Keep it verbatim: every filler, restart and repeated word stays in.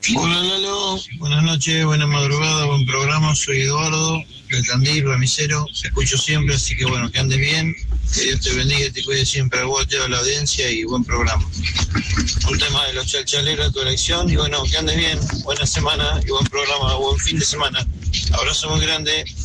Hola Lalo, buenas noches, buena madrugada, buen programa, soy Eduardo, del Tandil, remisero, te escucho siempre, así que bueno, que andes bien, que Dios te bendiga y te cuide siempre a vos, a toda la audiencia y buen programa. Un tema de los chalchaleros de tu elección y bueno, que andes bien, buena semana y buen programa, buen fin de semana. Abrazo muy grande.